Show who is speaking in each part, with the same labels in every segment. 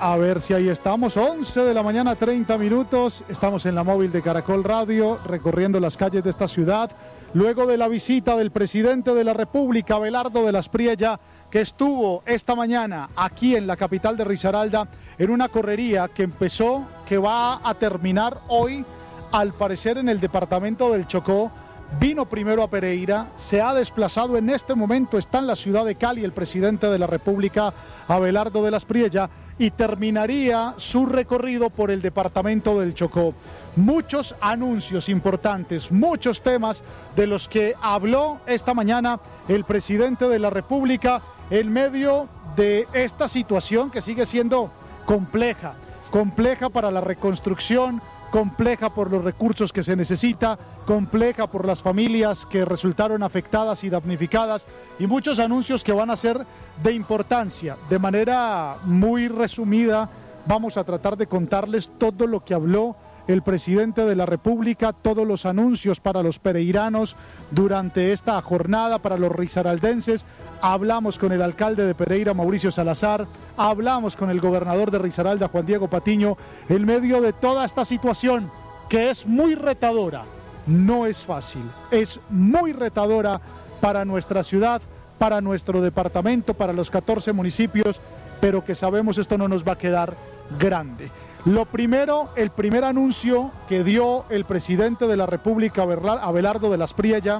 Speaker 1: A ver si ahí estamos, 11 de la mañana, 30 minutos. Estamos en la móvil de Caracol Radio, recorriendo las calles de esta ciudad. Luego de la visita del presidente de la República, Abelardo de las Priella, que estuvo esta mañana aquí en la capital de Risaralda, en una correría que empezó, que va a terminar hoy, al parecer en el departamento del Chocó. Vino primero a Pereira, se ha desplazado, en este momento está en la ciudad de Cali el presidente de la República, Abelardo de las Priella, y terminaría su recorrido por el departamento del Chocó. Muchos anuncios importantes, muchos temas de los que habló esta mañana el presidente de la República en medio de esta situación que sigue siendo compleja para la reconstrucción, compleja por los recursos que se necesita, compleja por las familias que resultaron afectadas y damnificadas, y muchos anuncios que van a ser de importancia. De manera muy resumida, vamos a tratar de contarles todo lo que habló el presidente de la República, todos los anuncios para los pereiranos durante esta jornada, para los risaraldenses. Hablamos con el alcalde de Pereira, Mauricio Salazar, hablamos con el gobernador de Risaralda, Juan Diego Patiño, en medio de toda esta situación que es muy retadora. No es fácil, es muy retadora para nuestra ciudad, para nuestro departamento, para los 14 municipios, pero que sabemos esto no nos va a quedar grande. Lo primero, el primer anuncio que dio el presidente de la República, Abelardo de las Priella,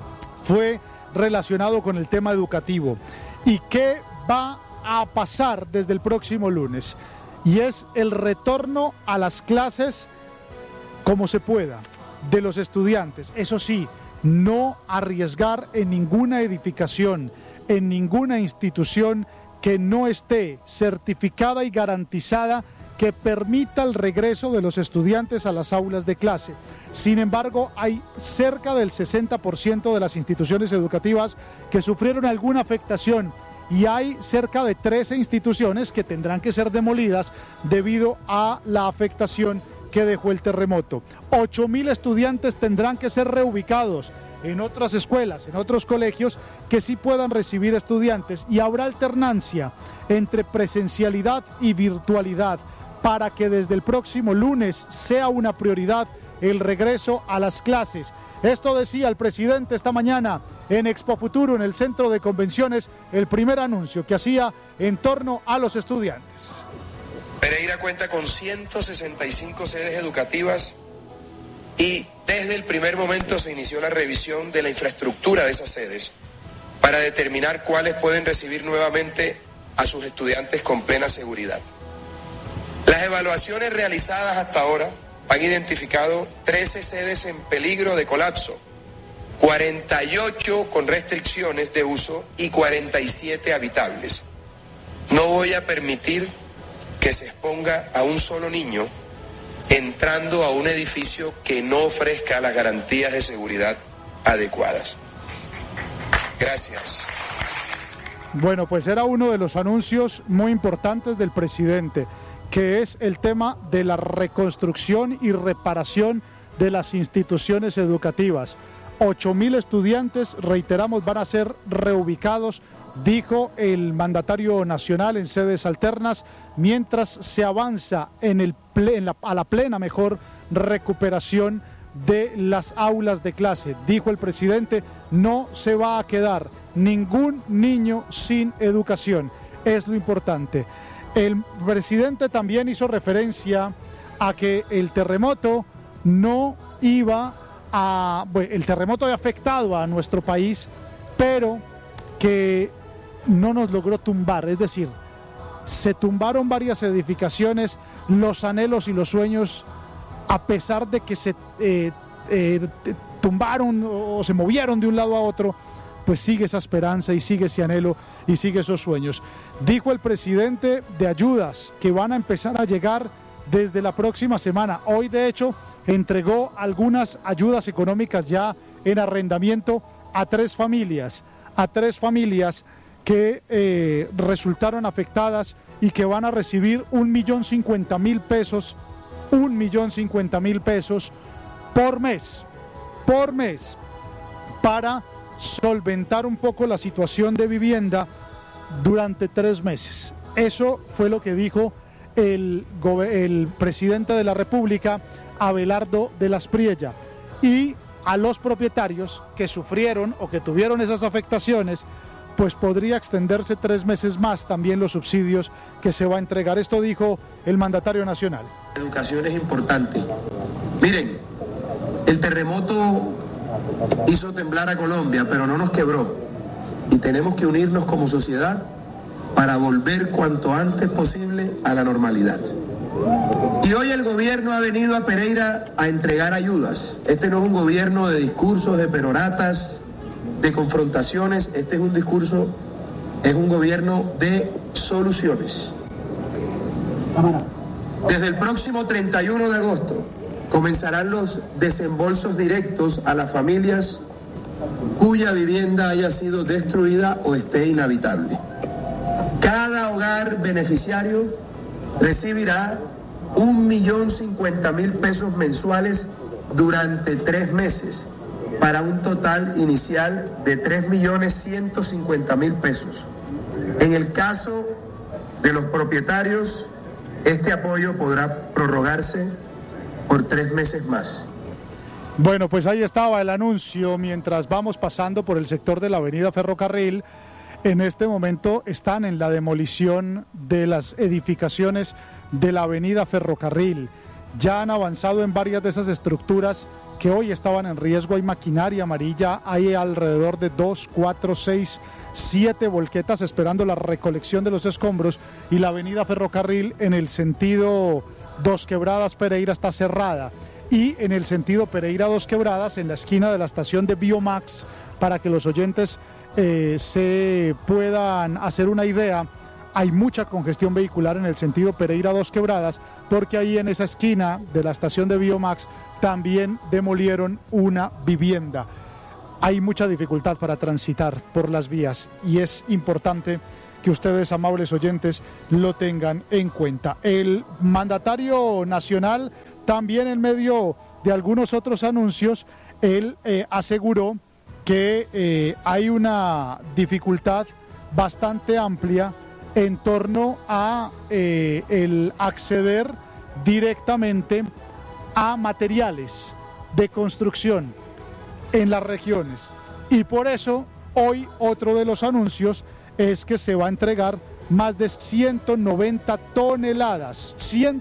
Speaker 1: fue relacionado con el tema educativo. ¿Y qué va a pasar desde el próximo lunes? Y es el retorno a las clases como se pueda de los estudiantes. Eso sí, no arriesgar en ninguna edificación, en ninguna institución que no esté certificada y garantizada que permita el regreso de los estudiantes a las aulas de clase. Sin embargo, hay cerca del 60% de las instituciones educativas que sufrieron alguna afectación y hay cerca de 13 instituciones que tendrán que ser demolidas debido a la afectación que dejó el terremoto. 8.000 estudiantes tendrán que ser reubicados en otras escuelas, en otros colegios que sí puedan recibir estudiantes, y habrá alternancia entre presencialidad y virtualidad para que desde el próximo lunes sea una prioridad el regreso a las clases. Esto decía el presidente esta mañana en Expo Futuro, en el centro de convenciones, el primer anuncio que hacía en torno a los estudiantes.
Speaker 2: Pereira cuenta con 165 sedes educativas y desde el primer momento se inició la revisión de la infraestructura de esas sedes para determinar cuáles pueden recibir nuevamente a sus estudiantes con plena seguridad. Las evaluaciones realizadas hasta ahora han identificado 13 sedes en peligro de colapso, 48 con restricciones de uso y 47 habitables. No voy a permitir que se exponga a un solo niño entrando a un edificio que no ofrezca las garantías de seguridad adecuadas. Gracias.
Speaker 1: Bueno, pues era uno de los anuncios muy importantes del presidente, que es el tema de la reconstrucción y reparación de las instituciones educativas. 8.000 estudiantes, reiteramos, van a ser reubicados, dijo el mandatario nacional, en sedes alternas, mientras se avanza a la plena mejor recuperación de las aulas de clase. Dijo el presidente, no se va a quedar ningún niño sin educación, es lo importante. El presidente también hizo referencia a que el terremoto el terremoto había afectado a nuestro país, pero que no nos logró tumbar, es decir, se tumbaron varias edificaciones, los anhelos y los sueños, a pesar de que se tumbaron o se movieron de un lado a otro, pues sigue esa esperanza y sigue ese anhelo y sigue esos sueños. Dijo el presidente de ayudas que van a empezar a llegar desde la próxima semana. Hoy, de hecho, entregó algunas ayudas económicas ya en arrendamiento a tres familias que resultaron afectadas y que van a recibir 1.050.000 pesos, 1.050.000 pesos por mes, para solventar un poco la situación de vivienda durante 3 meses. Eso fue lo que dijo el presidente de la República, Abelardo de las Priella, y a los propietarios que sufrieron o que tuvieron esas afectaciones, pues podría extenderse 3 meses más también los subsidios que se va a entregar. Esto dijo el mandatario nacional.
Speaker 2: La educación es importante. Miren, el terremoto hizo temblar a Colombia, pero no nos quebró. Y tenemos que unirnos como sociedad para volver cuanto antes posible a la normalidad. Y hoy el gobierno ha venido a Pereira a entregar ayudas. Este no es un gobierno de discursos, de peroratas, de confrontaciones. Este es un gobierno de soluciones. Desde el próximo 31 de agosto comenzarán los desembolsos directos a las familias cuya vivienda haya sido destruida o esté inhabitable. Cada hogar beneficiario recibirá 1.050.000 pesos mensuales durante 3 meses, para un total inicial de 3.150.000 pesos. En el caso de los propietarios, este apoyo podrá prorrogarse por 3 meses más.
Speaker 1: Bueno, pues ahí estaba el anuncio. Mientras vamos pasando por el sector de la avenida Ferrocarril, en este momento están en la demolición de las edificaciones de la avenida Ferrocarril. Ya han avanzado en varias de esas estructuras que hoy estaban en riesgo. Hay maquinaria amarilla, hay alrededor de 2, 4, 6, 7 volquetas esperando la recolección de los escombros, y la avenida Ferrocarril en el sentido Dos Quebradas Pereira está cerrada, y en el sentido Pereira Dos Quebradas, en la esquina de la estación de Biomax, para que los oyentes se puedan hacer una idea, hay mucha congestión vehicular en el sentido Pereira Dos Quebradas, porque ahí en esa esquina de la estación de Biomax también demolieron una vivienda. Hay mucha dificultad para transitar por las vías y es importante que ustedes, amables oyentes, lo tengan en cuenta. El mandatario nacional, también en medio de algunos otros anuncios, él aseguró que hay una dificultad bastante amplia en torno a el acceder directamente a materiales de construcción en las regiones, y por eso hoy otro de los anuncios es que se va a entregar más de 190 toneladas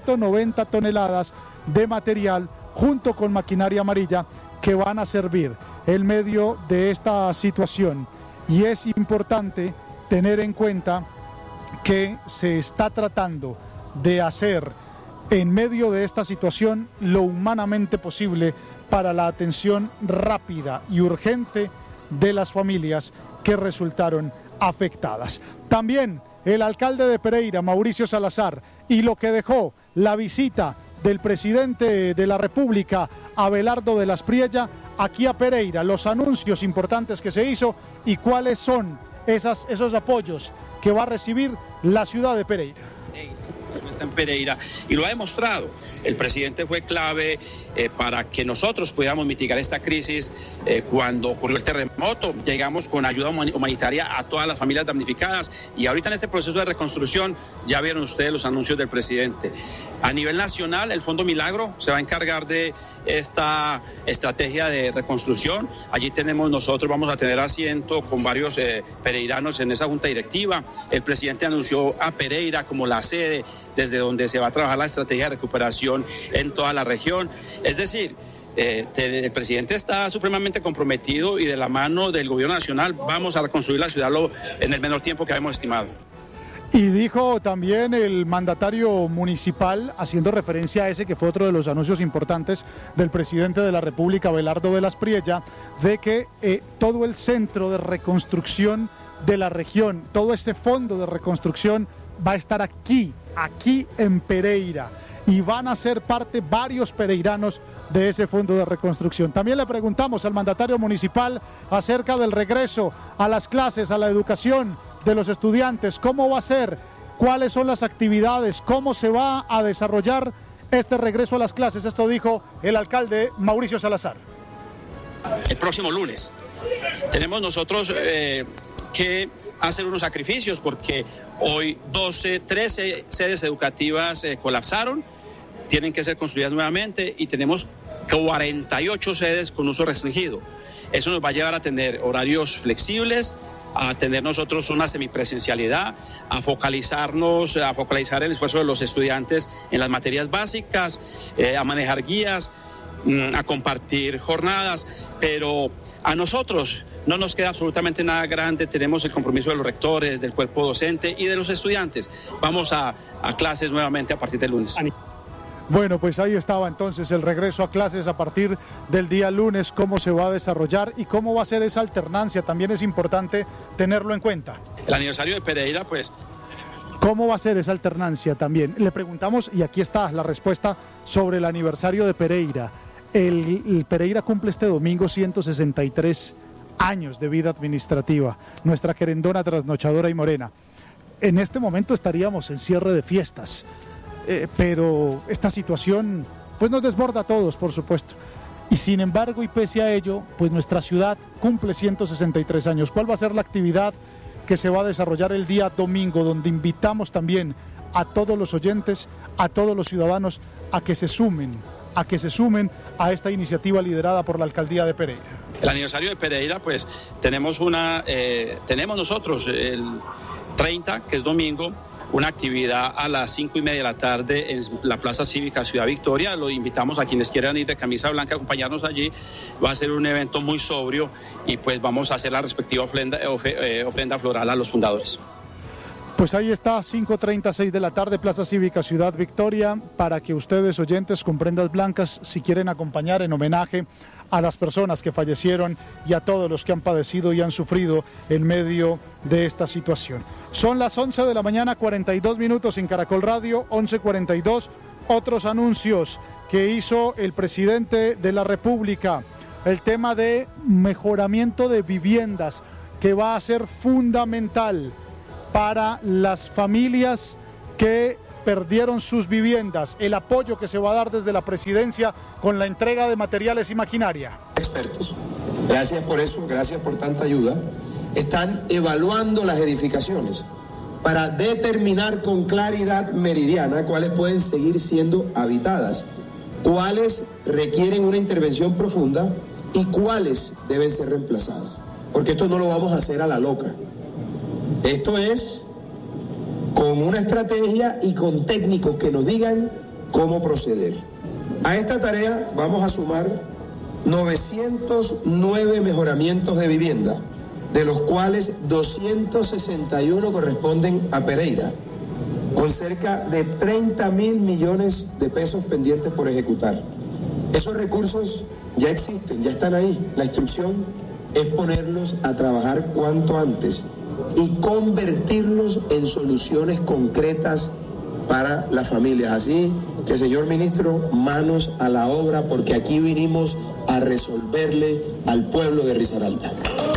Speaker 1: de material junto con maquinaria amarilla que van a servir en medio de esta situación. Y es importante tener en cuenta que se está tratando de hacer en medio de esta situación lo humanamente posible para la atención rápida y urgente de las familias que resultaron afectadas. También el alcalde de Pereira, Mauricio Salazar, y lo que dejó la visita del presidente de la República, Abelardo de las Priella, aquí a Pereira, los anuncios importantes que se hizo y cuáles son esos apoyos que va a recibir la ciudad de Pereira.
Speaker 3: Está en Pereira y lo ha demostrado. El presidente fue clave para que nosotros pudiéramos mitigar esta crisis. Cuando ocurrió el terremoto, llegamos con ayuda humanitaria a todas las familias damnificadas, y ahorita en este proceso de reconstrucción ya vieron ustedes los anuncios del presidente. A nivel nacional, el Fondo Milagro se va a encargar de esta estrategia de reconstrucción. Allí vamos a tener asiento con varios pereiranos en esa junta directiva. El presidente anunció a Pereira como la sede desde donde se va a trabajar la estrategia de recuperación en toda la región. Es decir, el presidente está supremamente comprometido, y de la mano del gobierno nacional vamos a reconstruir la ciudad en el menor tiempo que habíamos estimado.
Speaker 1: Y dijo también el mandatario municipal, haciendo referencia a ese que fue otro de los anuncios importantes del presidente de la República, Abelardo de las Priella, de que todo el centro de reconstrucción de la región, todo este fondo de reconstrucción va a estar aquí en Pereira, y van a ser parte varios pereiranos de ese fondo de reconstrucción. También le preguntamos al mandatario municipal acerca del regreso a las clases, a la educación de los estudiantes, cómo va a ser, cuáles son las actividades, cómo se va a desarrollar este regreso a las clases. Esto dijo el alcalde Mauricio Salazar.
Speaker 3: El próximo lunes tenemos nosotros que hacer unos sacrificios porque hoy 13 sedes educativas colapsaron, tienen que ser construidas nuevamente y tenemos 48 sedes con uso restringido. Eso nos va a llevar a tener horarios flexibles, a tener nosotros una semipresencialidad, a focalizar el esfuerzo de los estudiantes en las materias básicas, a manejar guías, a compartir jornadas, pero a nosotros no nos queda absolutamente nada grande. Tenemos el compromiso de los rectores, del cuerpo docente y de los estudiantes. Vamos a clases nuevamente a partir del lunes.
Speaker 1: Bueno, pues ahí estaba entonces el regreso a clases a partir del día lunes, cómo se va a desarrollar y cómo va a ser esa alternancia. También es importante tenerlo en cuenta.
Speaker 3: El aniversario de Pereira, pues...
Speaker 1: ¿Cómo va a ser esa alternancia también? Le preguntamos, y aquí está la respuesta sobre el aniversario de Pereira. El Pereira cumple este domingo 163 años de vida administrativa. Nuestra querendona trasnochadora y morena. En este momento estaríamos en cierre de fiestas. Pero esta situación pues nos desborda a todos, por supuesto. Y sin embargo, y pese a ello, pues nuestra ciudad cumple 163 años. ¿Cuál va a ser la actividad que se va a desarrollar el día domingo, donde invitamos también a todos los oyentes, a todos los ciudadanos, a que se sumen a esta iniciativa liderada por la Alcaldía de Pereira?
Speaker 3: El aniversario de Pereira, pues tenemos nosotros el 30, que es domingo, una actividad a las 5:30 de la tarde en la Plaza Cívica Ciudad Victoria. Lo invitamos a quienes quieran ir de camisa blanca a acompañarnos allí. Va a ser un evento muy sobrio y pues vamos a hacer la respectiva ofrenda floral a los fundadores.
Speaker 1: Pues ahí está, 5:30, 6 de la tarde, Plaza Cívica Ciudad Victoria, para que ustedes, oyentes con prendas blancas, si quieren acompañar en homenaje a las personas que fallecieron y a todos los que han padecido y han sufrido en medio de esta situación. Son las 11 de la mañana, 42 minutos en Caracol Radio, 11:42. Otros anuncios que hizo el presidente de la República, el tema de mejoramiento de viviendas, que va a ser fundamental para las familias que perdieron sus viviendas, el apoyo que se va a dar desde la presidencia con la entrega de materiales y maquinaria.
Speaker 2: Expertos, gracias por eso, gracias por tanta ayuda, están evaluando las edificaciones para determinar con claridad meridiana cuáles pueden seguir siendo habitadas, cuáles requieren una intervención profunda y cuáles deben ser reemplazadas, porque esto no lo vamos a hacer a la loca, esto es con una estrategia y con técnicos que nos digan cómo proceder. A esta tarea vamos a sumar 909 mejoramientos de vivienda, de los cuales 261 corresponden a Pereira, con cerca de 30.000 millones de pesos pendientes por ejecutar. Esos recursos ya existen, ya están ahí. La instrucción es ponerlos a trabajar cuanto antes y convertirlos en soluciones concretas para las familias. Así que, señor ministro, manos a la obra, porque aquí vinimos a resolverle al pueblo de Risaralda.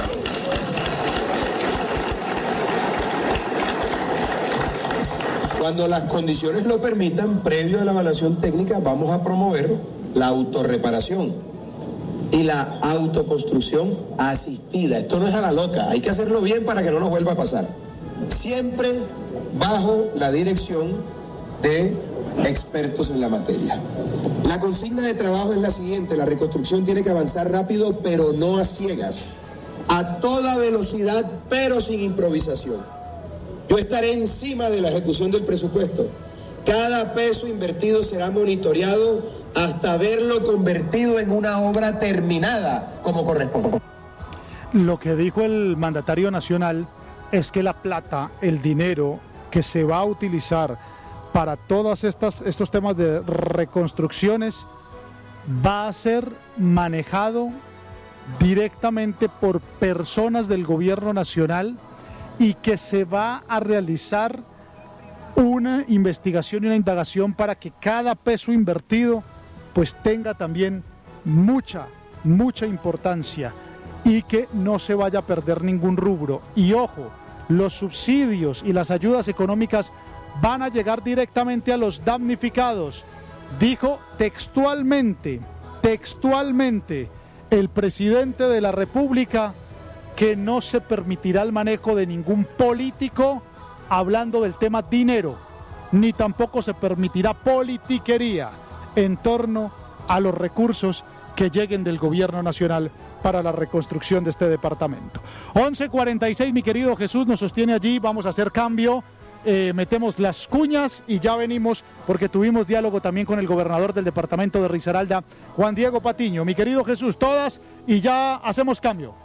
Speaker 2: Cuando las condiciones lo permitan, previo a la evaluación técnica, vamos a promover la autorreparación y la autoconstrucción asistida. Esto no es a la loca, hay que hacerlo bien para que no nos vuelva a pasar. Siempre bajo la dirección de expertos en la materia. La consigna de trabajo es la siguiente: la reconstrucción tiene que avanzar rápido, pero no a ciegas, a toda velocidad, pero sin improvisación. Yo estaré encima de la ejecución del presupuesto. Cada peso invertido será monitoreado hasta verlo convertido en una obra terminada como corresponde.
Speaker 1: Lo que dijo el mandatario nacional es que la plata, el dinero que se va a utilizar para todos estos temas de reconstrucciones va a ser manejado directamente por personas del gobierno nacional y que se va a realizar una investigación y una indagación para que cada peso invertido pues tenga también mucha importancia y que no se vaya a perder ningún rubro. Y ojo, los subsidios y las ayudas económicas van a llegar directamente a los damnificados. Dijo textualmente el presidente de la República que no se permitirá el manejo de ningún político hablando del tema dinero, ni tampoco se permitirá politiquería en torno a los recursos que lleguen del gobierno nacional para la reconstrucción de este departamento. 11:46, mi querido Jesús nos sostiene allí, vamos a hacer cambio, metemos las cuñas y ya venimos porque tuvimos diálogo también con el gobernador del departamento de Risaralda, Juan Diego Patiño. Mi querido Jesús, todas y ya hacemos cambio.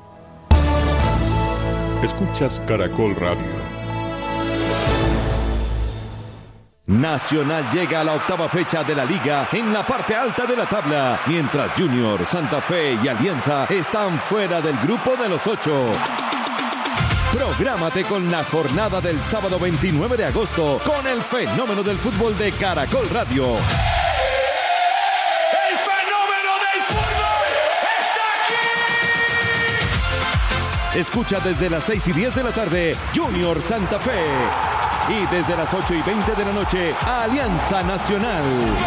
Speaker 4: Escuchas Caracol Radio.
Speaker 5: Nacional llega a la 8ª fecha de la Liga en la parte alta de la tabla, mientras Junior, Santa Fe y Alianza están fuera del grupo de los 8. Prográmate con la jornada del sábado 29 de agosto con el fenómeno del fútbol de Caracol Radio.
Speaker 6: ¡El fenómeno del fútbol está aquí!
Speaker 5: Escucha desde las 6:10 de la tarde Junior Santa Fe. Y desde las 8:20 de la noche, Alianza Nacional.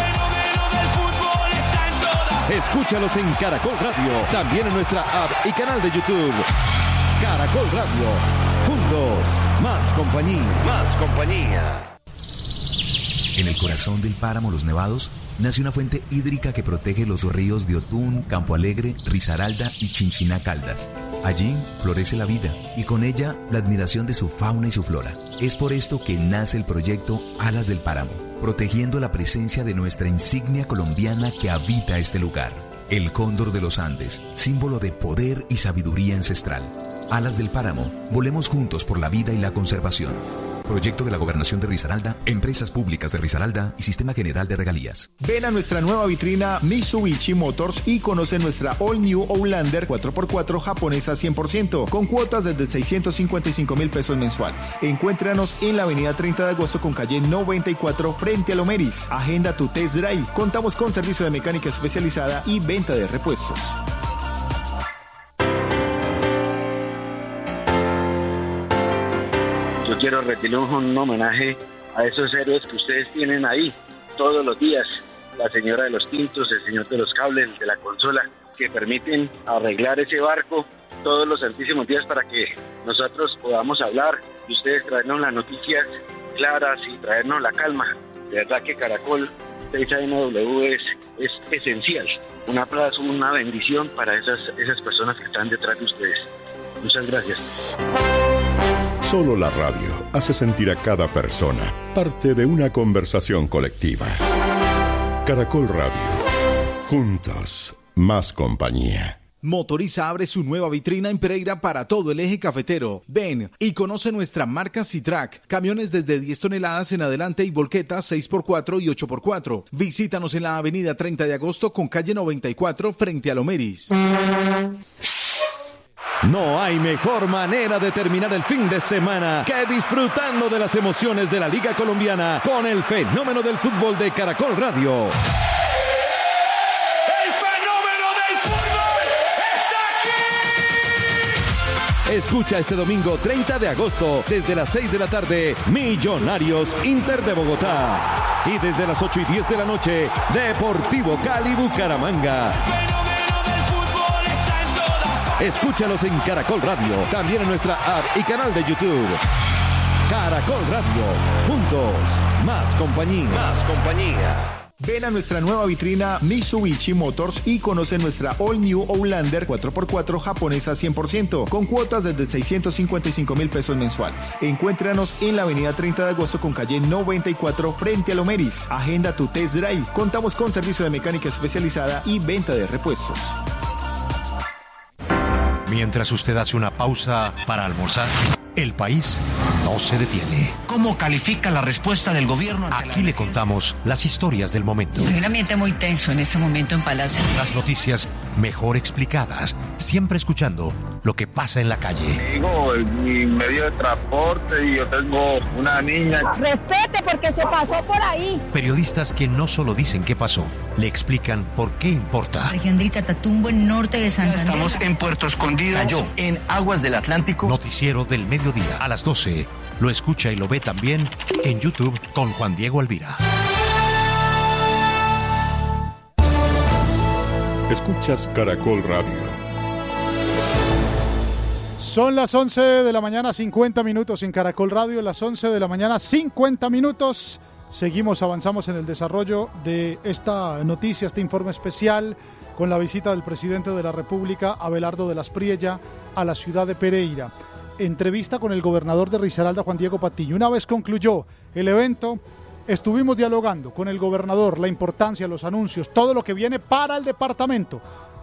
Speaker 5: Escúchalos en Caracol Radio, también en nuestra app y canal de YouTube. Caracol Radio, juntos, más compañía.
Speaker 7: Más compañía.
Speaker 8: En el corazón del páramo Los Nevados nace una fuente hídrica que protege los ríos de Otún, Campo Alegre, Risaralda y Chinchiná Caldas. Allí florece la vida y con ella la admiración de su fauna y su flora. Es por esto que nace el proyecto Alas del Páramo, protegiendo la presencia de nuestra insignia colombiana que habita este lugar. El cóndor de los Andes, símbolo de poder y sabiduría ancestral. Alas del Páramo, volemos juntos por la vida y la conservación. Proyecto de la Gobernación de Risaralda, Empresas Públicas de Risaralda y Sistema General de Regalías.
Speaker 9: Ven a nuestra nueva vitrina Mitsubishi Motors y conoce nuestra All New Outlander 4x4 japonesa 100%, con cuotas desde 655,000 pesos mensuales. Encuéntranos en la avenida 30 de agosto con calle 94 frente a Lomeris. Agenda tu test drive. Contamos con servicio de mecánica especializada y venta de repuestos.
Speaker 10: Yo quiero rendirle un homenaje a esos héroes que ustedes tienen ahí todos los días. La señora de los tintos, el señor de los cables, el de la consola, que permiten arreglar ese barco todos los santísimos días para que nosotros podamos hablar y ustedes traernos las noticias claras y traernos la calma. De verdad que Caracol 6AMW es esencial. Un aplauso, una bendición para esas personas que están detrás de ustedes. Muchas gracias.
Speaker 4: Solo la radio hace sentir a cada persona parte de una conversación colectiva. Caracol Radio. Juntos, más compañía.
Speaker 11: Motoriza abre su nueva vitrina en Pereira para todo el eje cafetero. Ven y conoce nuestra marca Citrac. Camiones desde 10 toneladas en adelante y volquetas 6x4 y 8x4. Visítanos en la avenida 30 de agosto con calle 94 frente a Lomeris.
Speaker 5: No hay mejor manera de terminar el fin de semana que disfrutando de las emociones de la Liga Colombiana con el fenómeno del fútbol de Caracol Radio.
Speaker 6: ¡El fenómeno del fútbol está aquí!
Speaker 5: Escucha este domingo 30 de agosto desde las 6 de la tarde Millonarios Inter de Bogotá y desde las 8:10 de la noche Deportivo Cali Bucaramanga. Escúchalos en Caracol Radio, también en nuestra app y canal de YouTube. Caracol Radio, juntos, más compañía.
Speaker 7: Más compañía.
Speaker 9: Ven a nuestra nueva vitrina Mitsubishi Motors y conoce nuestra All New Outlander 4x4 japonesa 100%, con cuotas desde 655,000 pesos mensuales. Encuéntranos en la avenida 30 de agosto con calle 94 frente a Lomeris. Agenda tu test drive. Contamos con servicio de mecánica especializada y venta de repuestos.
Speaker 12: Mientras usted hace una pausa para almorzar, el país no se detiene.
Speaker 13: ¿Cómo califica la respuesta del gobierno?
Speaker 12: Aquí le contamos las historias del momento.
Speaker 14: Hay un ambiente muy tenso en este momento en Palacio.
Speaker 12: Las noticias mejor explicadas, siempre escuchando lo que pasa en la calle.
Speaker 15: Digo, mi medio de transporte y yo tengo una niña.
Speaker 16: Respete porque se pasó por ahí.
Speaker 12: Periodistas que no solo dicen qué pasó, le explican por qué importa.
Speaker 14: Región de Catatumbo, en norte de Santander.
Speaker 13: Estamos en Puerto Escondido.
Speaker 11: Cayó en aguas del Atlántico.
Speaker 12: Noticiero del mediodía a las 12. Lo escucha y lo ve también en YouTube con Juan Diego Alvira.
Speaker 4: Escuchas Caracol Radio.
Speaker 1: Son las 11 de la mañana, 50 minutos en Caracol Radio, las 11 de la mañana, 50 minutos. Seguimos, avanzamos en el desarrollo de esta noticia, este informe especial, con la visita del presidente de la República, Abelardo de las Priella, a la ciudad de Pereira. Entrevista con el gobernador de Risaralda, Juan Diego Patiño. Una vez concluyó el evento, estuvimos dialogando con el gobernador, la importancia, los anuncios, todo lo que viene para el departamento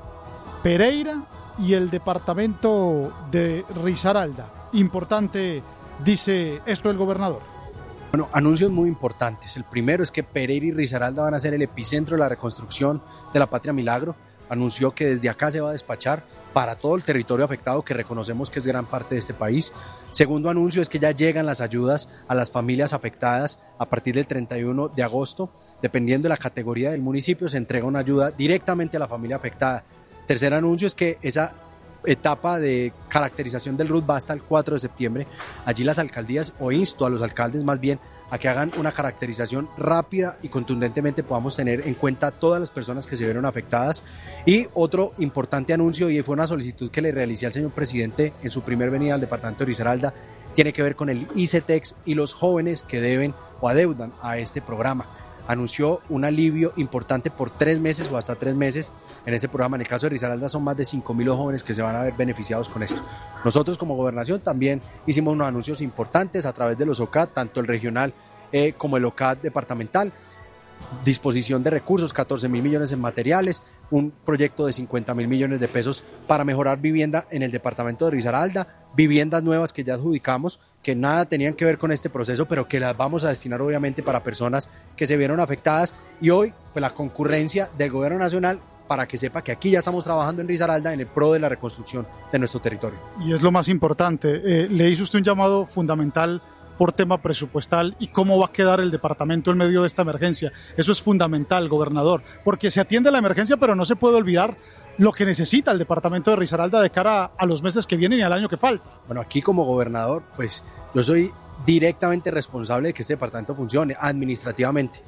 Speaker 1: Pereira y el departamento de Risaralda. Importante, dice esto el gobernador.
Speaker 17: Bueno, anuncios muy importantes. El primero es que Pereira y Risaralda van a ser el epicentro de la reconstrucción de la Patria Milagro. Anunció que desde acá se va a despachar para todo el territorio afectado, que reconocemos que es gran parte de este país. Segundo anuncio es que ya llegan las ayudas a las familias afectadas a partir del 31 de agosto. Dependiendo de la categoría del municipio, se entrega una ayuda directamente a la familia afectada. Tercer anuncio es que esa etapa de caracterización del RUT va hasta el 4 de septiembre. Allí las alcaldías, o insto a los alcaldes más bien, a que hagan una caracterización rápida y contundentemente podamos tener en cuenta todas las personas que se vieron afectadas. Y otro importante anuncio, y fue una solicitud que le realicé al señor presidente en su primer venida al departamento de Risaralda, tiene que ver con el ICETEX y los jóvenes que deben o adeudan a este programa. Anunció un alivio importante por 3 meses o hasta 3 meses en este programa. En el caso de Risaralda son más de 5.000 los jóvenes que se van a ver beneficiados con esto. Nosotros como gobernación también hicimos unos anuncios importantes a través de los OCAD, tanto el regional como el OCAD departamental. Disposición de recursos, 14.000 millones en materiales, un proyecto de 50.000 millones de pesos para mejorar vivienda en el departamento de Risaralda, viviendas nuevas que ya adjudicamos, que nada tenían que ver con este proceso, pero que las vamos a destinar obviamente para personas que se vieron afectadas. Y hoy, pues la concurrencia del gobierno nacional para que sepa que aquí ya estamos trabajando en Risaralda en el pro de la reconstrucción de nuestro territorio.
Speaker 1: Y es lo más importante, le hizo usted un llamado fundamental por tema presupuestal y cómo va a quedar el departamento en medio de esta emergencia. Eso es fundamental, gobernador, porque se atiende la emergencia, pero no se puede olvidar lo que necesita el departamento de Risaralda de cara a los meses que vienen y al año que falta.
Speaker 17: Bueno, aquí como gobernador, pues yo soy directamente responsable de que este departamento funcione administrativamente.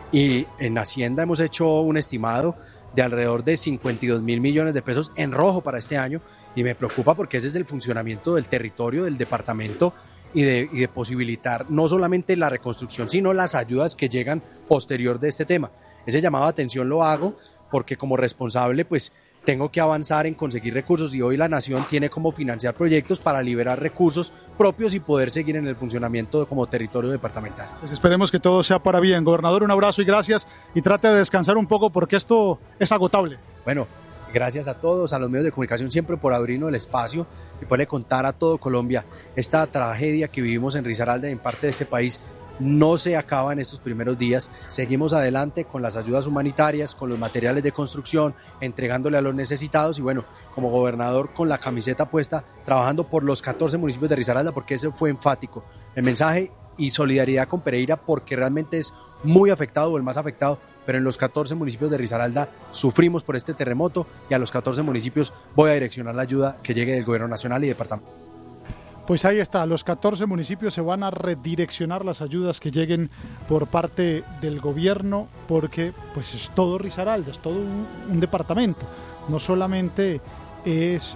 Speaker 17: Y en Hacienda hemos hecho un estimado de alrededor de 52.000 millones de pesos en rojo para este año, y me preocupa porque ese es el funcionamiento del territorio del departamento y de posibilitar no solamente la reconstrucción, sino las ayudas que llegan posterior de este tema. Ese llamado de atención lo hago porque como responsable pues tengo que avanzar en conseguir recursos, y hoy la nación tiene como financiar proyectos para liberar recursos propios y poder seguir en el funcionamiento como territorio departamental.
Speaker 1: Pues esperemos que todo sea para bien. Gobernador, un abrazo y gracias, y trate de descansar un poco porque esto es agotable.
Speaker 17: Bueno, gracias a todos, a los medios de comunicación siempre por abrirnos el espacio y poderle contar a todo Colombia esta tragedia que vivimos en Risaralda y en parte de este país. No se acaba en estos primeros días, seguimos adelante con las ayudas humanitarias, con los materiales de construcción, entregándole a los necesitados, y bueno, como gobernador con la camiseta puesta, trabajando por los 14 municipios de Risaralda, porque ese fue enfático el mensaje, y solidaridad con Pereira porque realmente es muy afectado o el más afectado, pero en los 14 municipios de Risaralda sufrimos por este terremoto, y a los 14 municipios voy a direccionar la ayuda que llegue del gobierno nacional y departamento.
Speaker 1: Pues ahí está, los 14 municipios se van a redireccionar las ayudas que lleguen por parte del gobierno, porque pues es todo Risaralda, es todo un departamento, no solamente es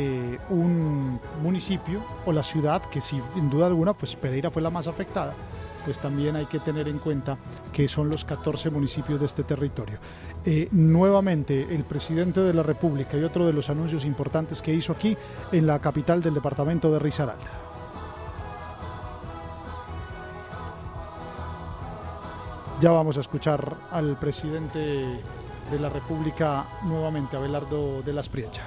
Speaker 1: un municipio o la ciudad, que sin duda alguna pues Pereira fue la más afectada, pues también hay que tener en cuenta que son los 14 municipios de este territorio. Nuevamente, el presidente de la República, y otro de los anuncios importantes que hizo aquí en la capital del departamento de Risaralda. Ya vamos a escuchar al presidente de la República nuevamente, Abelardo de las Priella.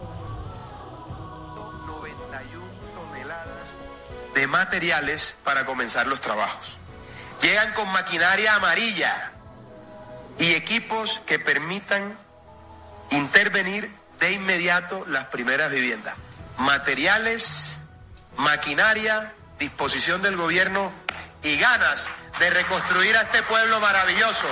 Speaker 2: 91 toneladas de materiales para comenzar los trabajos. Llegan con maquinaria amarilla y equipos que permitan intervenir de inmediato las primeras viviendas. Materiales, maquinaria, disposición del gobierno y ganas de reconstruir a este pueblo maravilloso.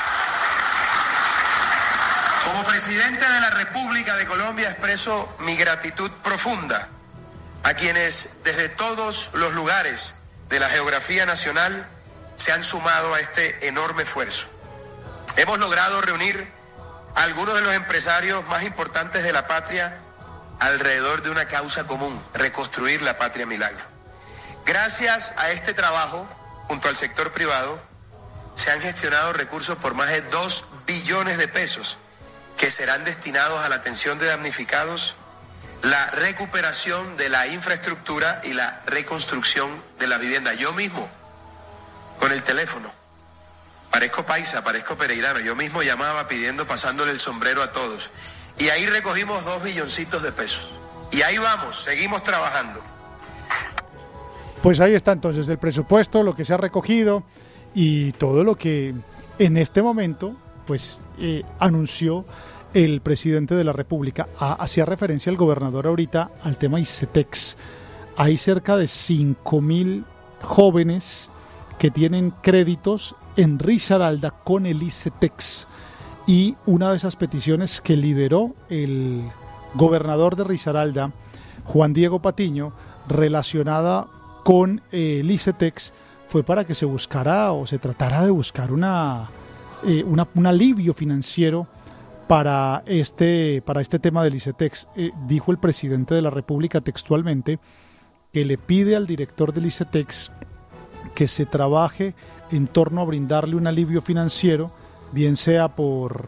Speaker 2: Como presidente de la República de Colombia expreso mi gratitud profunda a quienes desde todos los lugares de la geografía nacional se han sumado a este enorme esfuerzo. Hemos logrado reunir a algunos de los empresarios más importantes de la patria alrededor de una causa común, reconstruir la Patria Milagro. Gracias a este trabajo, junto al sector privado, se han gestionado recursos por más de 2 billones de pesos que serán destinados a la atención de damnificados, la recuperación de la infraestructura y la reconstrucción de la vivienda. Yo mismo, con el teléfono, parezco paisa, parezco pereirano, yo mismo llamaba pidiendo, pasándole el sombrero a todos. Y ahí recogimos 2 billoncitos de pesos. Y ahí vamos, seguimos trabajando.
Speaker 1: Pues ahí está entonces el presupuesto, lo que se ha recogido y todo lo que en este momento pues anunció el presidente de la República. Hacía referencia el gobernador ahorita al tema ICETEX. Hay cerca de 5.000 jóvenes que tienen créditos en Risaralda con el ICETEX. Y una de esas peticiones que lideró el gobernador de Risaralda, Juan Diego Patiño, relacionada con el ICETEX, fue para que se buscara o se tratara de buscar un alivio financiero para este tema del ICETEX. Dijo el presidente de la República textualmente que le pide al director del ICETEX que se trabaje en torno a brindarle un alivio financiero, bien sea por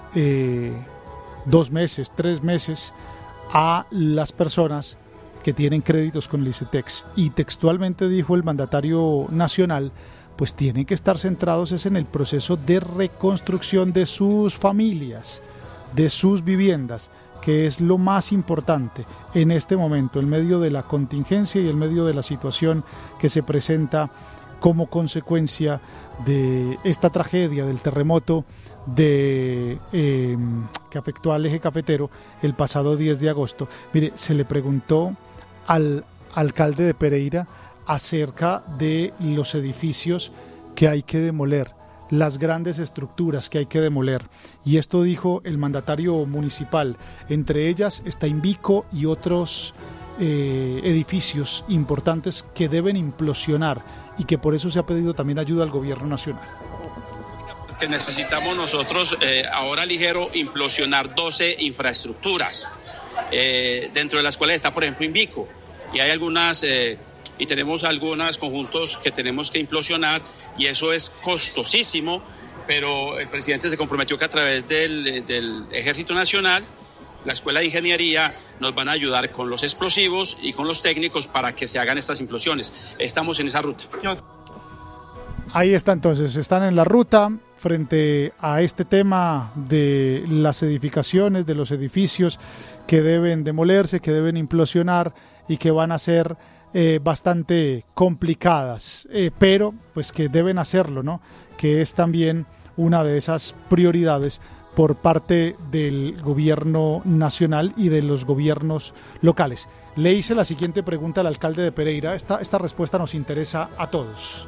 Speaker 1: 2 meses, 3 meses, a las personas que tienen créditos con el ICETEX. Y textualmente dijo el mandatario nacional, pues tienen que estar centrados en el proceso de reconstrucción de sus familias, de sus viviendas, que es lo más importante en este momento, en medio de la contingencia y en medio de la situación que se presenta como consecuencia de esta tragedia del terremoto que afectó al eje cafetero el pasado 10 de agosto. Mire, se le preguntó al alcalde de Pereira acerca de los edificios que hay que demoler, las grandes estructuras que hay que demoler. Y esto dijo el mandatario municipal. Entre ellas está Invico y otros edificios importantes que deben implosionar y que por eso se ha pedido también ayuda al gobierno nacional.
Speaker 3: Que necesitamos nosotros ahora ligero implosionar 12 infraestructuras, dentro de las cuales está, por ejemplo, Invico. Y hay algunas... y tenemos algunos conjuntos que tenemos que implosionar y eso es costosísimo, pero el presidente se comprometió que a través del Ejército Nacional, la Escuela de Ingeniería, nos van a ayudar con los explosivos y con los técnicos para que se hagan estas implosiones. Estamos en esa ruta.
Speaker 1: Ahí está entonces, están en la ruta frente a este tema de las edificaciones, de los edificios que deben demolerse, que deben implosionar y que van a ser bastante complicadas, pero pues que deben hacerlo, ¿no? Que es también una de esas prioridades por parte del gobierno nacional y de los gobiernos locales. Le hice la siguiente pregunta al alcalde de Pereira. Esta respuesta nos interesa a todos.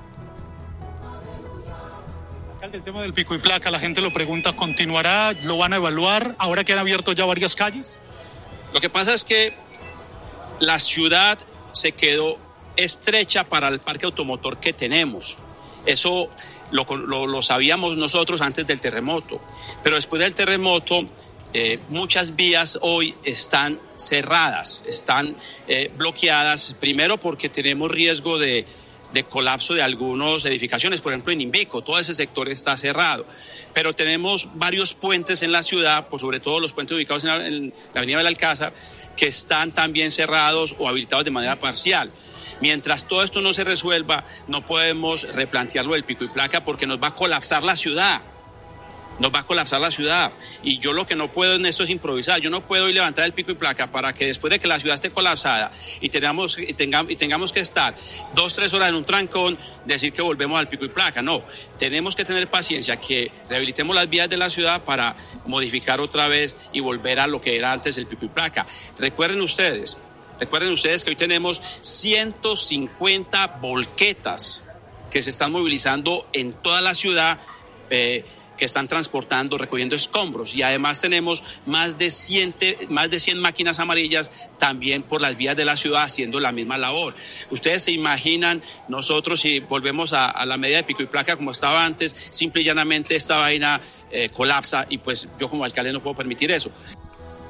Speaker 18: Alcalde, el tema del pico y placa, la gente lo pregunta, ¿continuará? ¿Lo van a evaluar ahora que han abierto ya varias calles?
Speaker 3: Lo que pasa es que la ciudad se quedó estrecha para el parque automotor que tenemos. Eso lo sabíamos nosotros antes del terremoto, pero después del terremoto muchas vías hoy están cerradas, están bloqueadas, primero porque tenemos riesgo de colapso de algunas edificaciones, por ejemplo en Invico, todo ese sector está cerrado, pero tenemos varios puentes en la ciudad, por sobre todo los puentes ubicados en la avenida del Alcázar, que están también cerrados o habilitados de manera parcial. Mientras todo esto no se resuelva, no podemos replantearlo del pico y placa porque nos va a colapsar la ciudad. Nos va a colapsar la ciudad. Y yo lo que no puedo en esto es improvisar. Yo no puedo ir levantar el pico y placa para que después de que la ciudad esté colapsada y tengamos que estar 2-3 horas en un trancón, decir que volvemos al pico y placa. No, tenemos que tener paciencia, que rehabilitemos las vías de la ciudad para modificar otra vez y volver a lo que era antes del pico y placa. Recuerden ustedes que hoy tenemos 150 volquetas que se están movilizando en toda la ciudad, que están transportando, recogiendo escombros, y además tenemos más de 100 máquinas amarillas también por las vías de la ciudad haciendo la misma labor. Ustedes se imaginan, nosotros si volvemos a la medida de pico y placa como estaba antes, simple y llanamente esta vaina colapsa, y pues yo como alcalde no puedo permitir eso.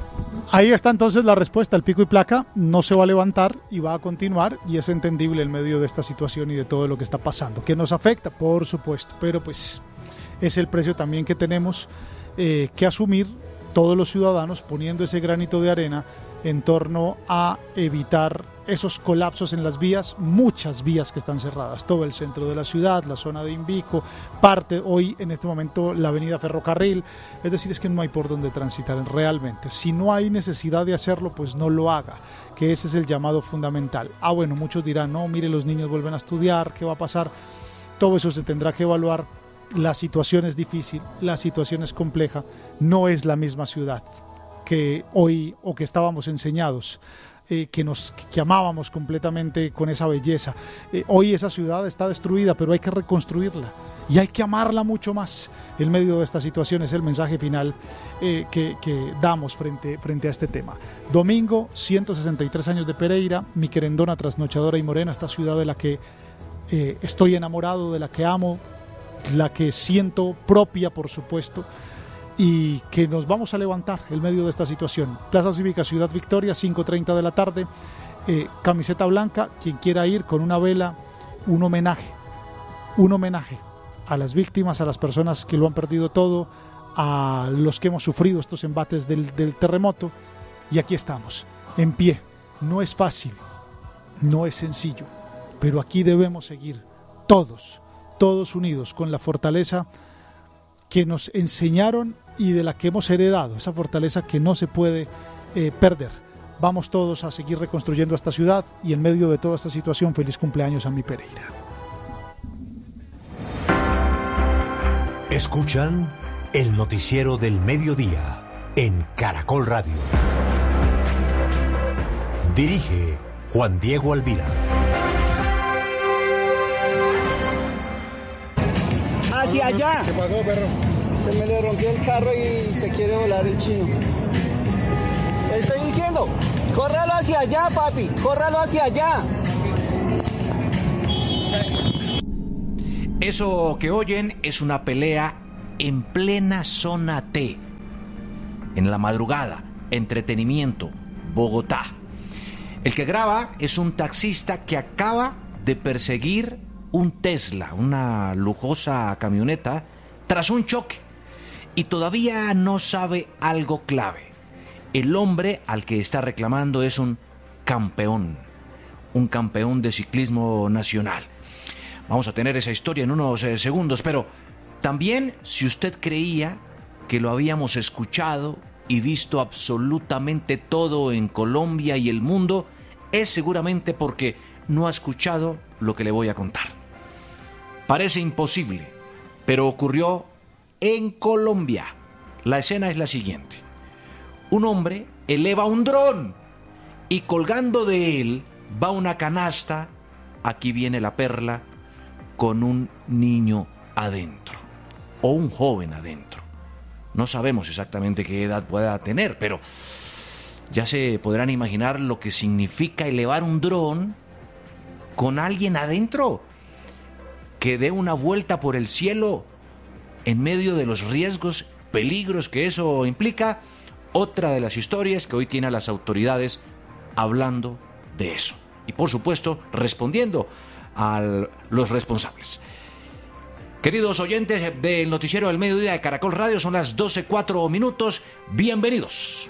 Speaker 1: Ahí está entonces la respuesta. El pico y placa no se va a levantar y va a continuar, y es entendible en medio de esta situación y de todo lo que está pasando. ¿Que nos afecta? Por supuesto, pero pues es el precio también que tenemos que asumir todos los ciudadanos, poniendo ese granito de arena en torno a evitar esos colapsos en las vías, muchas vías que están cerradas, todo el centro de la ciudad, la zona de Invico, parte hoy en este momento la avenida Ferrocarril, es decir, es que no hay por dónde transitar realmente. Si no hay necesidad de hacerlo, pues no lo haga, que ese es el llamado fundamental. Bueno, muchos dirán, no, mire, los niños vuelven a estudiar, ¿qué va a pasar? Todo eso se tendrá que evaluar. La situación es difícil, la situación es compleja, no es la misma ciudad que hoy o que estábamos enseñados, que amábamos completamente con esa belleza. Hoy esa ciudad está destruida, pero hay que reconstruirla y hay que amarla mucho más. En medio de esta situación es el mensaje final que damos frente a este tema. Domingo, 163 años de Pereira, mi querendona, trasnochadora y morena, esta ciudad de la que estoy enamorado, de la que amo, la que siento propia, por supuesto, y que nos vamos a levantar en medio de esta situación. Plaza Cívica Ciudad Victoria, 5:30 de la tarde, camiseta blanca, quien quiera ir con una vela, un homenaje a las víctimas, a las personas que lo han perdido todo, a los que hemos sufrido estos embates del terremoto, y aquí estamos, en pie. No es fácil, no es sencillo, pero aquí debemos seguir todos unidos, con la fortaleza que nos enseñaron y de la que hemos heredado, esa fortaleza que no se puede perder. Vamos todos a seguir reconstruyendo esta ciudad, y en medio de toda esta situación, feliz cumpleaños a mi Pereira.
Speaker 19: Escuchan el noticiero del mediodía en Caracol Radio. Dirige Juan Diego Alvira.
Speaker 20: Hacia allá. ¿Qué pasó, perro? Se me le rompió el carro y se quiere volar el chino. Le estoy diciendo, córralo hacia allá, papi, córralo hacia allá.
Speaker 21: Eso que oyen es una pelea en plena zona T. En la madrugada, entretenimiento, Bogotá. El que graba es un taxista que acaba de perseguir un Tesla, una lujosa camioneta, tras un choque, y todavía no sabe algo clave. El hombre al que está reclamando es un campeón de ciclismo nacional. Vamos a tener esa historia en unos segundos, pero también, si usted creía que lo habíamos escuchado y visto absolutamente todo en Colombia y el mundo, es seguramente porque no ha escuchado lo que le voy a contar. Parece imposible, pero ocurrió en Colombia. La escena es la siguiente. Un hombre eleva un dron y colgando de él va una canasta, aquí viene la perla, con un niño adentro, o un joven adentro. No sabemos exactamente qué edad pueda tener, pero ya se podrán imaginar lo que significa elevar un dron con alguien adentro, que dé una vuelta por el cielo en medio de los riesgos, peligros que eso implica. Otra de las historias que hoy tiene a las autoridades hablando de eso. Y por supuesto, respondiendo a los responsables. Queridos oyentes del noticiero del mediodía de Caracol Radio, son las 12:04. Bienvenidos.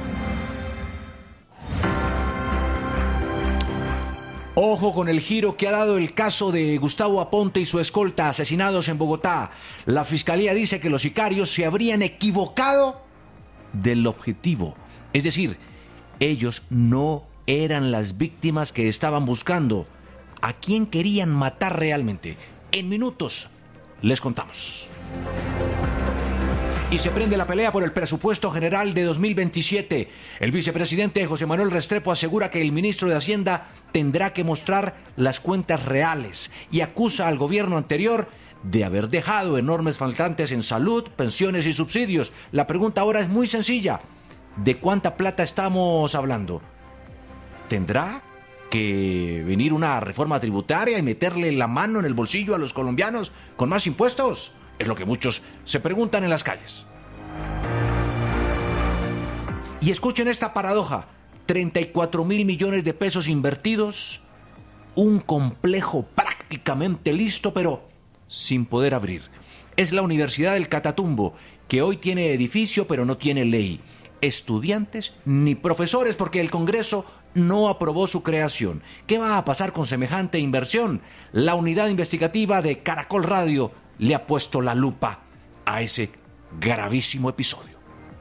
Speaker 21: Ojo con el giro que ha dado el caso de Gustavo Aponte y su escolta asesinados en Bogotá. La fiscalía dice que los sicarios se habrían equivocado del objetivo. Es decir, ellos no eran las víctimas que estaban buscando. ¿A quién querían matar realmente? En minutos les contamos. Y se prende la pelea por el presupuesto general de 2027. El vicepresidente José Manuel Restrepo asegura que el ministro de Hacienda tendrá que mostrar las cuentas reales y acusa al gobierno anterior de haber dejado enormes faltantes en salud, pensiones y subsidios. La pregunta ahora es muy sencilla. ¿De cuánta plata estamos hablando? ¿Tendrá que venir una reforma tributaria y meterle la mano en el bolsillo a los colombianos con más impuestos? Es lo que muchos se preguntan en las calles. Y escuchen esta paradoja, 34.000 millones de pesos invertidos, un complejo prácticamente listo, pero sin poder abrir. Es la Universidad del Catatumbo, que hoy tiene edificio pero no tiene ley, estudiantes ni profesores, porque el Congreso no aprobó su creación. ¿Qué va a pasar con semejante inversión? La unidad investigativa de Caracol Radio le ha puesto la lupa a ese gravísimo episodio.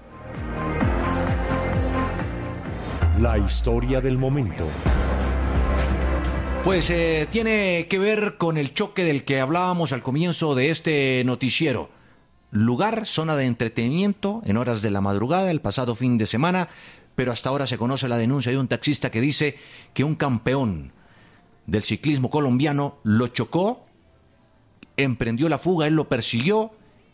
Speaker 19: La historia del momento.
Speaker 21: Pues tiene que ver con el choque del que hablábamos al comienzo de este noticiero. Lugar, zona de entretenimiento en horas de la madrugada el pasado fin de semana, pero hasta ahora se conoce la denuncia de un taxista que dice que un campeón del ciclismo colombiano lo chocó, emprendió la fuga, él lo persiguió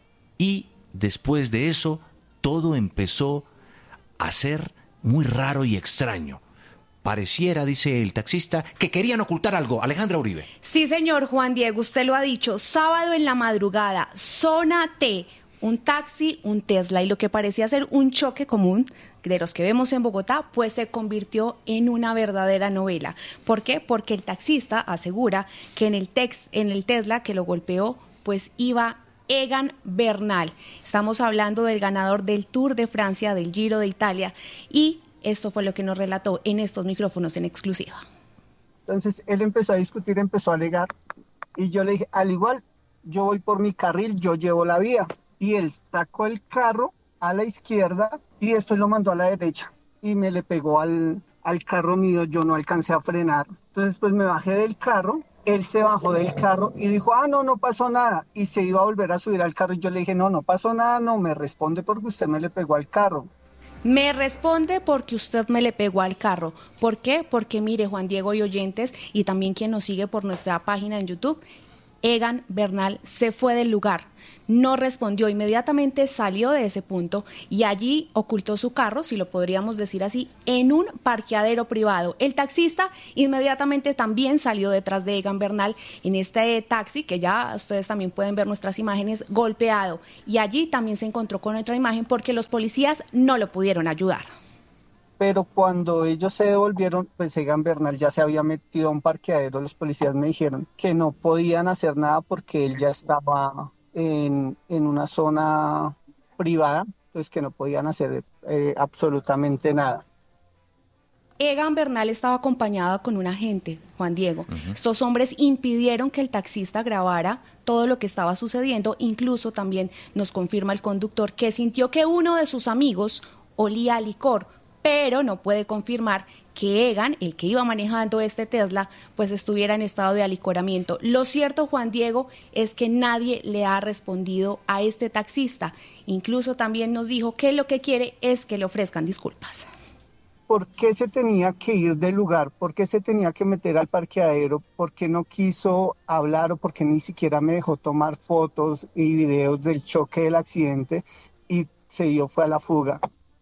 Speaker 21: y después de eso todo empezó a ser muy raro y extraño. Pareciera, dice el taxista, que querían ocultar algo. Alejandra Uribe.
Speaker 8: Sí, señor Juan Diego, usted lo ha dicho. Sábado en la madrugada, zona T, un taxi, un Tesla, y lo que parecía ser un choque común de los que vemos en Bogotá, pues se convirtió en una verdadera novela. ¿Por qué? Porque el taxista asegura que en el Tesla que lo golpeó, pues iba Egan Bernal. Estamos hablando del ganador del Tour de Francia, del Giro de Italia, y esto fue lo que nos relató en estos micrófonos en exclusiva.
Speaker 20: Entonces él empezó a discutir, empezó a alegar, y yo le dije, al igual, yo voy por mi carril, yo llevo la vía. Y él sacó el carro a la izquierda y después lo mandó a la derecha. Y me le pegó al carro mío, yo no alcancé a frenar. Entonces pues me bajé del carro, él se bajó del carro y dijo, no pasó nada. Y se iba a volver a subir al carro y yo le dije, no pasó nada, no me responde porque usted me le pegó al carro.
Speaker 8: Me responde porque usted me le pegó al carro. ¿Por qué? Porque mire, Juan Diego y oyentes, y también quien nos sigue por nuestra página en YouTube, Egan Bernal se fue del lugar, no respondió, inmediatamente salió de ese punto y allí ocultó su carro, si lo podríamos decir así, en un parqueadero privado. El taxista inmediatamente también salió detrás de Egan Bernal en este taxi, que ya ustedes también pueden ver nuestras imágenes, golpeado. Y allí también se encontró con otra imagen porque los policías no lo pudieron ayudar.
Speaker 20: Pero cuando ellos se devolvieron, pues Egan Bernal ya se había metido a un parqueadero. Los policías me dijeron que no podían hacer nada porque él ya estaba en una zona privada, pues que no podían hacer absolutamente nada.
Speaker 8: Egan Bernal estaba acompañado con un agente, Juan Diego. Estos hombres impidieron que el taxista grabara todo lo que estaba sucediendo. Incluso también nos confirma el conductor que sintió que uno de sus amigos olía a licor, pero no puede confirmar que Egan, el que iba manejando este Tesla, pues estuviera en estado de alicoramiento. Lo cierto, Juan Diego, es que nadie le ha respondido a este taxista. Incluso también nos dijo que lo que quiere es que le ofrezcan disculpas.
Speaker 20: ¿Por qué se tenía que ir del lugar? ¿Por qué se tenía que meter al parqueadero? ¿Por qué no quiso hablar o por qué ni siquiera me dejó tomar fotos y videos del choque del accidente y fue a la fuga?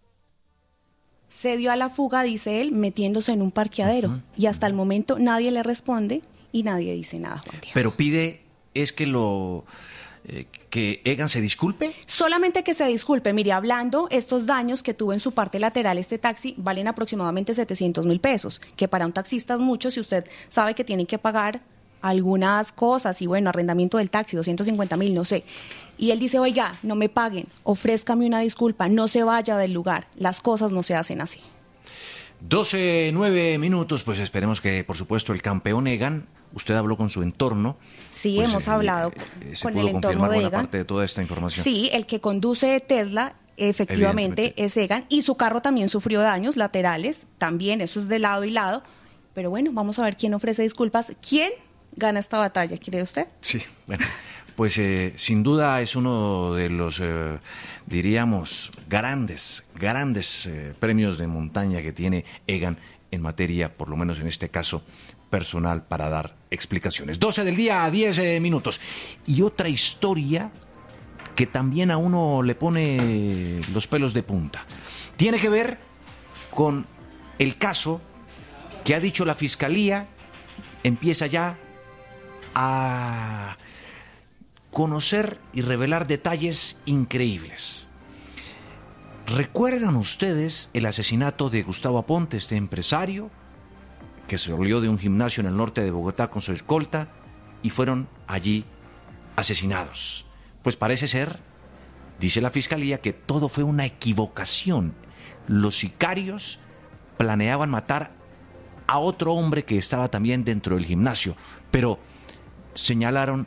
Speaker 8: Se dio a la fuga, dice él, metiéndose en un parqueadero. Y hasta el momento nadie le responde y nadie dice nada, Juan Diego.
Speaker 21: Pero pide, es que que Egan se disculpe.
Speaker 8: Solamente que se disculpe. Mire, hablando, estos daños que tuvo en su parte lateral este taxi valen aproximadamente 700.000 pesos, que para un taxista es mucho si usted sabe que tiene que pagar algunas cosas y bueno, arrendamiento del taxi, 250.000, no sé. Y él dice, oiga, no me paguen, ofrézcame una disculpa, no se vaya del lugar, las cosas no se hacen así.
Speaker 21: 12:09, pues esperemos que, por supuesto, el campeón Egan, usted habló con su entorno.
Speaker 8: Sí,
Speaker 21: pues,
Speaker 8: hemos hablado con el entorno de
Speaker 21: buena
Speaker 8: Egan.
Speaker 21: Parte de toda esta información.
Speaker 8: Sí, el que conduce Tesla efectivamente es Egan y su carro también sufrió daños laterales, también eso es de lado y lado, pero bueno, vamos a ver quién ofrece disculpas, quién gana esta batalla, ¿cree usted?
Speaker 21: Sí, bueno, pues sin duda es uno de los, diríamos, grandes premios de montaña que tiene Egan en materia, por lo menos en este caso, personal para dar explicaciones. 12 del día a 10 minutos. Y otra historia que también a uno le pone los pelos de punta. Tiene que ver con el caso que ha dicho la Fiscalía, empieza ya a conocer y revelar detalles increíbles. ¿Recuerdan ustedes el asesinato de Gustavo Aponte, este empresario que se salió de un gimnasio en el norte de Bogotá con su escolta y fueron allí asesinados? Pues parece ser, dice la Fiscalía, que todo fue una equivocación. Los sicarios planeaban matar a otro hombre que estaba también dentro del gimnasio, pero señalaron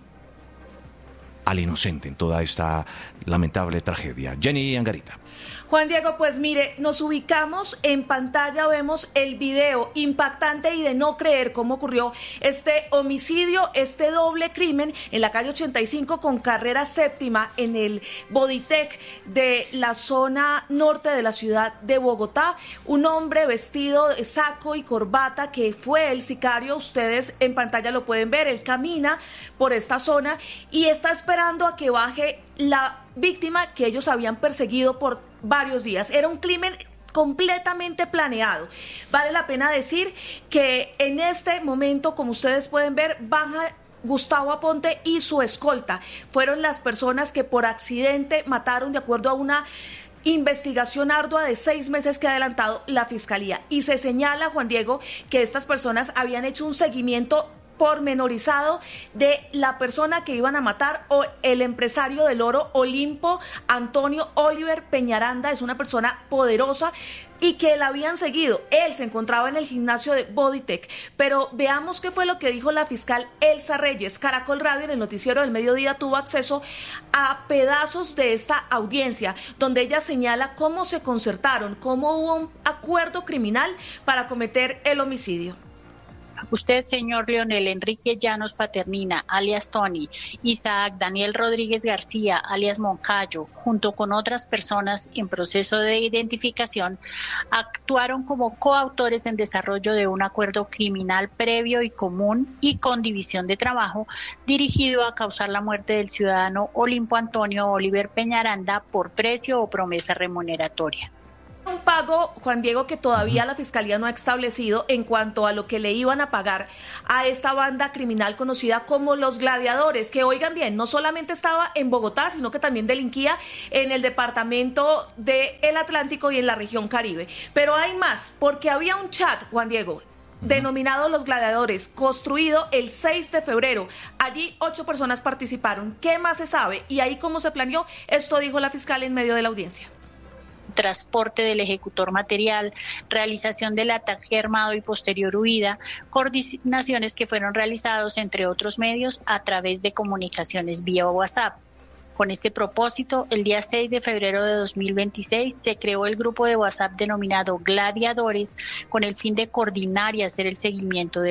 Speaker 21: al inocente en toda esta lamentable tragedia. Jenny Angarita.
Speaker 10: Juan Diego, pues mire, nos ubicamos en pantalla, vemos el video impactante y de no creer cómo ocurrió este homicidio, este doble crimen en la calle 85 con carrera séptima en el Bodytech de la zona norte de la ciudad de Bogotá. Un hombre vestido de saco y corbata que fue el sicario, ustedes en pantalla lo pueden ver, él camina por esta zona y está esperando a que baje la víctima que ellos habían perseguido por varios días. Era un crimen completamente planeado. Vale la pena decir que en este momento, como ustedes pueden ver, baja Gustavo Aponte y su escolta. Fueron las personas que por accidente mataron, de acuerdo a una investigación ardua de 6 meses que ha adelantado la Fiscalía. Y se señala, Juan Diego, que estas personas habían hecho un seguimiento pormenorizado de la persona que iban a matar, o el empresario del oro Olimpo Antonio Oliver Peñaranda. Es una persona poderosa y que la habían seguido. Él se encontraba en el gimnasio de Bodytech. Pero veamos qué fue lo que dijo la fiscal Elsa Reyes. Caracol Radio, en el noticiero del mediodía, tuvo acceso a pedazos de esta audiencia, donde ella señala cómo se concertaron, cómo hubo un acuerdo criminal para cometer el homicidio.
Speaker 22: Usted, señor Leonel Enrique Llanos Paternina, alias Tony, Isaac Daniel Rodríguez García, alias Moncayo, junto con otras personas en proceso de identificación, actuaron como coautores en desarrollo de un acuerdo criminal previo y común y con división de trabajo dirigido a causar la muerte del ciudadano Olimpo Antonio Oliver Peñaranda por precio o promesa remuneratoria.
Speaker 10: Un pago, Juan Diego, que todavía la Fiscalía no ha establecido en cuanto a lo que le iban a pagar a esta banda criminal conocida como Los Gladiadores, que, oigan bien, no solamente estaba en Bogotá, sino que también delinquía en el departamento del Atlántico y en la región Caribe. Pero hay más, porque había un chat, Juan Diego, denominado Los Gladiadores, construido el 6 de febrero. Allí 8 personas participaron. ¿Qué más se sabe? Y ahí, ¿cómo se planeó? Esto dijo la fiscal en medio de la audiencia.
Speaker 22: Transporte del ejecutor material, realización del ataque armado y posterior huida, coordinaciones que fueron realizados entre otros medios a través de comunicaciones vía WhatsApp. Con este propósito, el día 6 de febrero de 2026 se creó el grupo de WhatsApp denominado Gladiadores con el fin de coordinar y hacer el seguimiento de